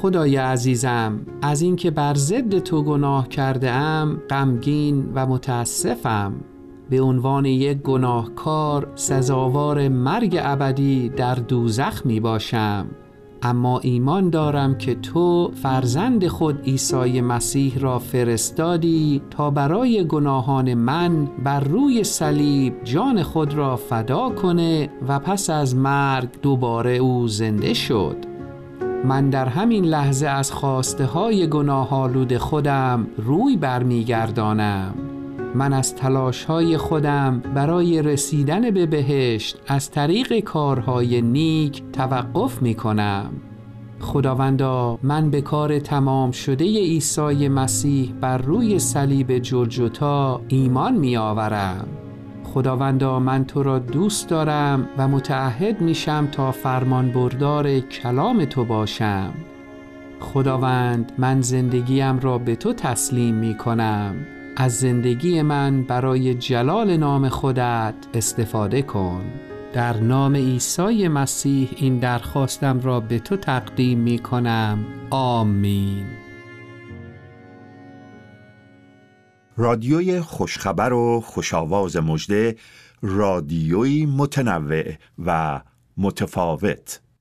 خدای عزیزم، از اینکه بر ضد تو گناه کرده ام غمگین و متاسفم. به عنوان یک گناهکار سزاوار مرگ ابدی در دوزخ می باشم. اما ایمان دارم که تو فرزند خود عیسی مسیح را فرستادی تا برای گناهان من بر روی صلیب جان خود را فدا کنه و پس از مرگ دوباره او زنده شد. من در همین لحظه از خواسته های گناه‌آلود خودم روی برمیگردانم. من از تلاش های خودم برای رسیدن به بهشت از طریق کارهای نیک توقف می کنم. خداوندا، من به کار تمام شده عیسی مسیح بر روی صلیب جلجتا ایمان می آورم. خداوندا، من تو را دوست دارم و متعهد میشم تا فرمانبردار کلام تو باشم. خداوند، من زندگیم را به تو تسلیم می کنم. از زندگی من برای جلال نام خودت استفاده کن. در نام عیسی مسیح این درخواستم را به تو تقدیم می کنم. آمین. رادیوی خوشخبر و خوشاواز مژده، رادیویی متنوع و متفاوت.